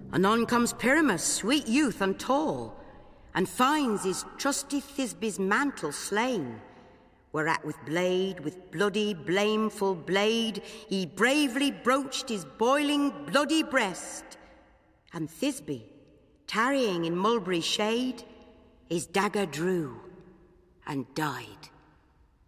Anon comes Pyramus, sweet youth and tall, and finds his trusty Thisbe's mantle slain, whereat with bloody, blameful blade, he bravely broached his boiling, bloody breast. And Thisbe, tarrying in mulberry shade, his dagger drew and died.